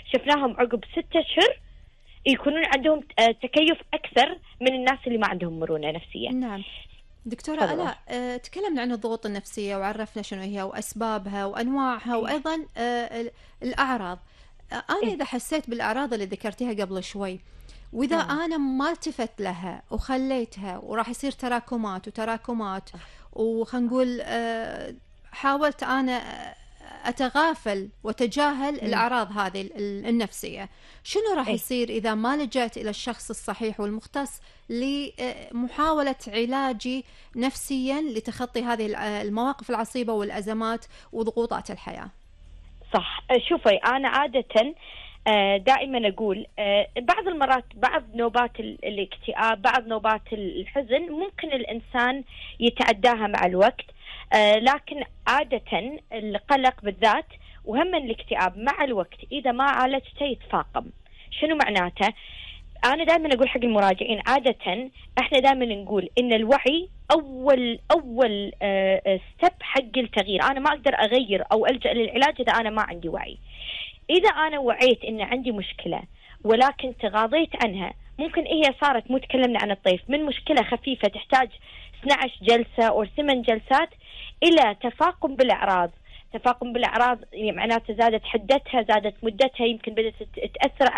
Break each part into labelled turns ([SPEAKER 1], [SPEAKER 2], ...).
[SPEAKER 1] شفناهم عقب 6 أشهر يكونون عندهم تكيف أكثر من الناس اللي ما عندهم مرونة نفسية.
[SPEAKER 2] نعم دكتورة آلاء، تكلمنا عن الضغوط النفسية وعرفنا شنو هي وأسبابها وأنواعها وأيضا الأعراض. أنا إذا حسيت بالأعراض اللي ذكرتيها قبل شوي وإذا أنا ما التفت لها وخليتها وراح يصير تراكمات وتراكمات، وخلينا نقول حاولت أنا أتغافل وتجاهل الأعراض هذه النفسية، شنو راح يصير إذا ما لجأت إلى الشخص الصحيح والمختص لمحاولة علاجي نفسيا لتخطي هذه المواقف العصيبة والأزمات وضغوطات الحياة؟
[SPEAKER 1] صح. شوفي أنا عادة دائما أقول بعض المرات بعض نوبات الاكتئاب، بعض نوبات الحزن ممكن الإنسان يتعداها مع الوقت، لكن عادة القلق بالذات وهم الاكتئاب مع الوقت إذا ما عالجته يتفاقم. شنو معناته؟ أنا دائما أقول حق المراجعين، عادة إحنا دائما نقول إن الوعي أول ستيب حق التغيير. أنا ما أقدر أغير أو ألجأ للعلاج إذا أنا ما عندي وعي. إذا أنا وعيت إن عندي مشكلة ولكن تغاضيت عنها، ممكن هي صارت، مو تكلمنا عن الطيف، من مشكلة خفيفة تحتاج 12 جلسة أو 8 جلسات إلى تفاقم بالأعراض. تفاقم بالأعراض يعني معناته زادت حدتها، زادت مدتها، يمكن بدأت تأثر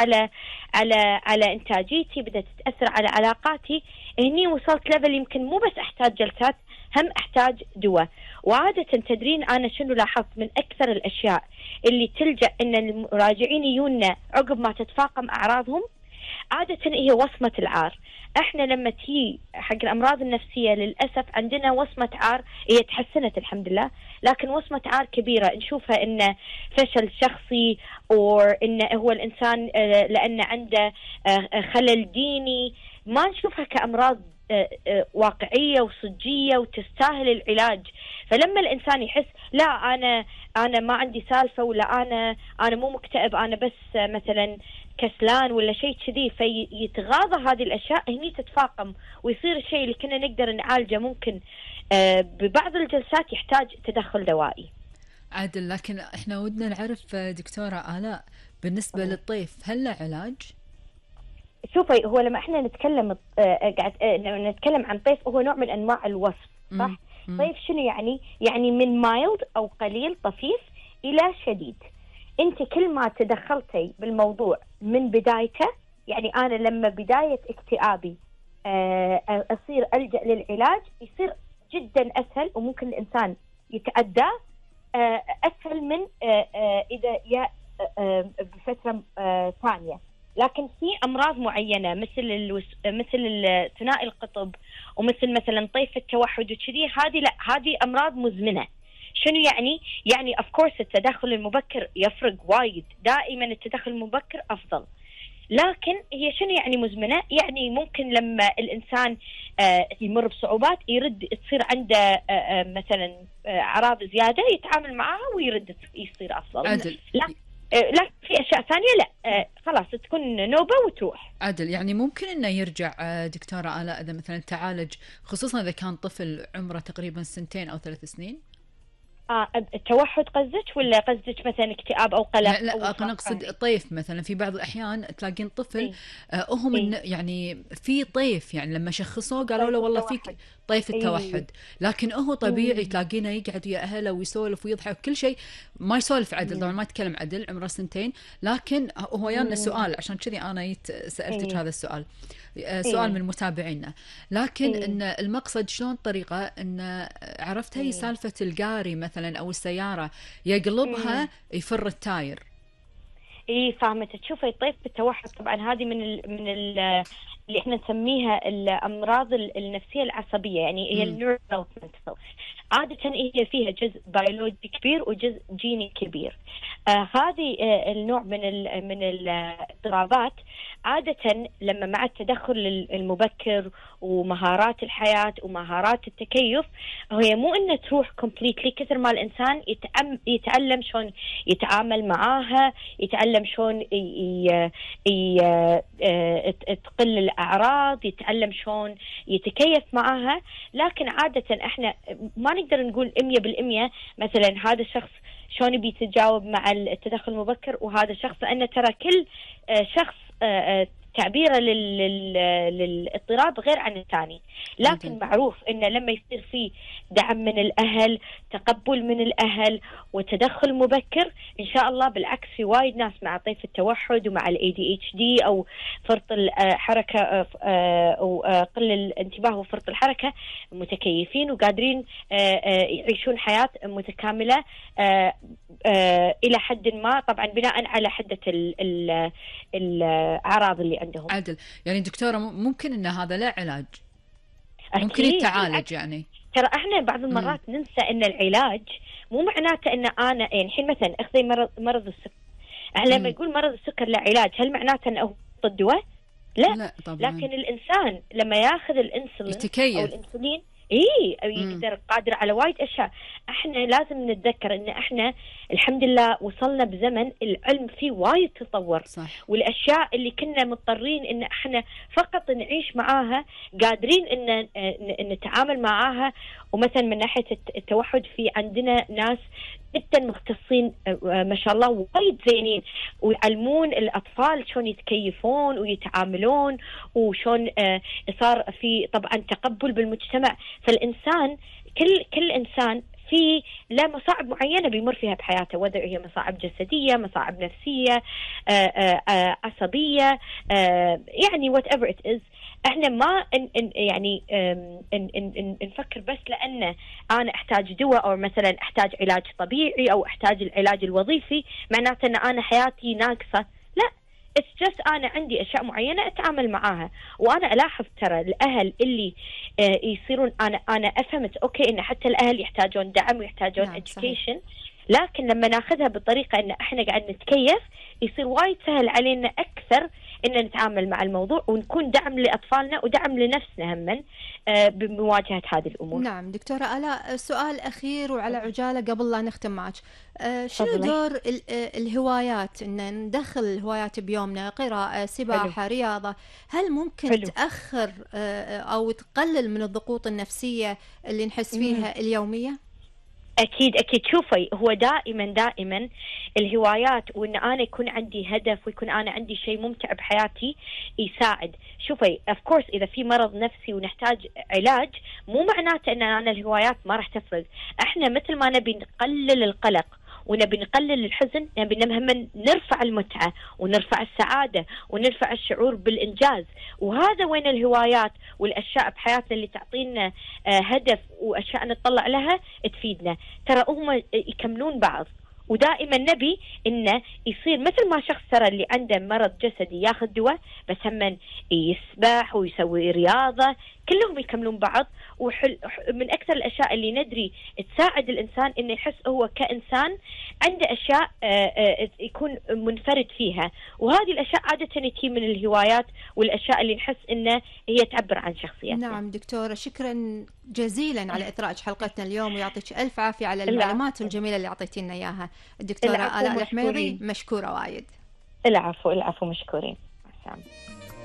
[SPEAKER 1] على إنتاجيتي، بدأت تأثر على علاقاتي. هني وصلت ليفل يمكن مو بس أحتاج جلسات، هم أحتاج دواء. وعادة تدرين أنا شنو لاحظت من أكثر الأشياء اللي تلجأ إن المراجعين يجونا عقب ما تتفاقم أعراضهم، عادة هي وصمة العار. احنا لما تيجي حق الأمراض النفسية للأسف عندنا وصمة عار، هي تحسنت الحمد لله، لكن وصمة عار كبيرة نشوفها إنه فشل شخصي، أو إنه هو الإنسان لأنه عنده خلل ديني. ما نشوفها كأمراض واقعية وصجية وتستاهل العلاج. فلما الإنسان يحس لا أنا ما عندي سالفة، ولا أنا مو مكتئب، أنا بس مثلا كسلان ولا شيء كذي، فيتغاضى هذه الأشياء، هني تتفاقم ويصير الشيء اللي كنا نقدر نعالجه ممكن ببعض الجلسات يحتاج تدخل دوائي.
[SPEAKER 3] عادل، لكن احنا ودنا نعرف دكتورة آلاء بالنسبة للطيف هل له علاج؟
[SPEAKER 1] شوفي، هو لما احنا نتكلم نتكلم عن طيف، هو نوع من انواع الوصف، صح؟ طيف شنو يعني؟ يعني من مايلد او قليل طفيف الى شديد. انت كل ما تدخلتي بالموضوع من بدايته، يعني انا لما بداية اكتئابي اصير الجأ للعلاج، يصير جدا اسهل، وممكن الانسان يتعدى اسهل من اذا بفترة ثانية. لكن في امراض معينه مثل ثنائي القطب، ومثل مثلا طيف التوحد وكذي، هذه لا، هذه امراض مزمنه. شنو يعني؟ يعني اوف كورس التدخل المبكر يفرق وايد، دائما التدخل المبكر افضل. لكن هي شنو يعني مزمنه؟ يعني ممكن لما الانسان يمر بصعوبات تصير عنده مثلا اعراض زياده، يتعامل معها ويرد يصير افضل.
[SPEAKER 3] عدل.
[SPEAKER 1] لا في أشياء ثانية لا، خلاص تكون نوبة وتروح.
[SPEAKER 3] عدل، يعني ممكن إنه يرجع دكتورة آلاء إذا مثلا تعالج، خصوصا إذا كان طفل عمره تقريبا 2 أو 3 سنين؟
[SPEAKER 1] التوحد قصدك، ولا قصدك مثلا اكتئاب أو قلق؟
[SPEAKER 3] لا أنا أقصد طيف مثلا. في بعض الأحيان تلاقين طفل هو من يعني في طيف، يعني لما شخصوه قالوا له والله فيك طيف التوحد، لكن هو طبيعي تلاقينه يقعد ويا أهله ويسولف ويضحك وكل شيء. ما يسولف عدل طبعا، ما يتكلم عدل، عمره 2، لكن هو يانا سؤال، عشان كذي أنا سألتك هذا السؤال، سؤال من متابعينا. لكن إن المقصد شلون طريقة إن عرفت هي سالفة القاري مثلا أو السيارة يقلبها يفر التاير.
[SPEAKER 1] فاهمة. تشوفي الطيف بالتوحد طبعا هذه من اللي احنا نسميها الامراض النفسية العصبية، يعني هي النيوروديفلوبمنتال. عادة هي فيها جزء بيولوجي كبير وجزء جيني كبير. هذه النوع من الاضطرابات عادة لما مع التدخل المبكر ومهارات الحياة ومهارات التكيف، هي مو إنه تروح كومبليتلي، كثر ما الإنسان يتعلم شلون يتعامل معاها، يتعلم شلون تقل الأعراض، يتعلم شلون يتكيف معاها. لكن عادة إحنا ما نقدر نقول 100% مثلا هذا الشخص شلون بيتجاوب مع التدخل المبكر. وهذا شخص، لأن ترى كل شخص تعبيره للاضطراب غير عن الثاني، لكن معروف انه لما يصير في دعم من الاهل، تقبل من الاهل، وتدخل مبكر، ان شاء الله بالعكس في وايد ناس مع طيف التوحد ومع الاي دي اتش دي او فرط الحركه او قل الانتباه وفرط الحركه متكيفين وقادرين يعيشون حياه متكامله الى حد ما، طبعا بناء على حده الاعراض اللي عندهم.
[SPEAKER 3] عدل، يعني دكتورة ممكن ان هذا له علاج؟ ممكن
[SPEAKER 1] أكيد.
[SPEAKER 3] يتعالج يعني؟
[SPEAKER 1] ترى احنا بعض المرات ننسى ان العلاج مو معناته ان انا يعني الحين مثلا اخذي مرض السكر، احنا لما يقول مرض السكر له علاج هل معناته انه ضد دواء؟ لا طبعا. لكن الانسان لما ياخذ الانسولين
[SPEAKER 3] يتكيف
[SPEAKER 1] او الانسولين يقدر قادر على وايد اشياء. احنا لازم نتذكر ان احنا الحمد لله وصلنا بزمن العلم فيه وايد تطور،
[SPEAKER 3] صح.
[SPEAKER 1] والاشياء اللي كنا مضطرين ان احنا فقط نعيش معاها قادرين ان نتعامل معاها. ومثلا من ناحيه التوحد في عندنا ناس جدا مختصين ما شاء الله وايد زينين، ويعلمون الاطفال شلون يتكيفون ويتعاملون، وشلون صار في طبعا تقبل بالمجتمع. فالانسان كل انسان في لا مصاعب معينة بيمر فيها بحياته، وذا هي مصاعب جسدية، مصاعب نفسية، عصبية، يعني whatever it is. احنا ما يعني نفكر بس لأن أنا أحتاج دواء أو مثلا أحتاج علاج طبيعي أو أحتاج العلاج الوظيفي معناته أن أنا حياتي ناقصة. لا، it's just أنا عندي أشياء معينة أتعامل معاها. وأنا ألاحظ ترى الأهل اللي يصيرون أنا أفهمت أوكي إن حتى الأهل يحتاجون دعم ويحتاجون education، لكن لما ناخذها بطريقة إن إحنا قاعد نتكيف يصير وايد سهل علينا أكثر إن نتعامل مع الموضوع ونكون دعم لأطفالنا ودعم لنفسنا هم بمواجهة هذه الأمور.
[SPEAKER 2] نعم دكتورة آلاء، سؤال أخير وعلى عجالة قبل لا نختم معك. شنو دور الهوايات، إن ندخل الهوايات بيومنا، قراءة، سباحة، رياضة؟ هل ممكن تأخر أو تقلل من الضغوط النفسية اللي نحس فيها اليومية؟
[SPEAKER 1] أكيد. شوفي، هو دائما الهوايات وإن أنا يكون عندي هدف ويكون أنا عندي شيء ممتع بحياتي يساعد. شوفي of course إذا في مرض نفسي ونحتاج علاج مو معناته إن أنا الهوايات ما راح تفرق. إحنا مثل ما نبي نقلل القلق ونبي نقلل الحزن، نبي نرفع المتعة ونرفع السعادة ونرفع الشعور بالإنجاز. وهذا وين الهوايات والأشياء بحياتنا اللي تعطينا هدف وأشياء نتطلع لها تفيدنا. ترى هم يكملون بعض، ودائما نبي إنه يصير مثل ما شخص ترى اللي عنده مرض جسدي ياخذ دواء، بس هم يسبح ويسوي رياضة، كلهم يكملون بعض. من أكثر الأشياء اللي ندري تساعد الإنسان إنه يحس هو كإنسان عنده أشياء يكون منفرد فيها، وهذه الأشياء عادة تجي من الهوايات والأشياء اللي نحس إنه هي تعبر عن شخصيتنا.
[SPEAKER 2] نعم دكتورة، شكرا جزيلا على إثراء حلقتنا اليوم، ويعطيك ألف عافية على المعلومات الجميلة اللي أعطيتينا إياها. الدكتورة آلاء الحميدي، مشكورة وايد.
[SPEAKER 1] العفو مشكورين. مع السلامة.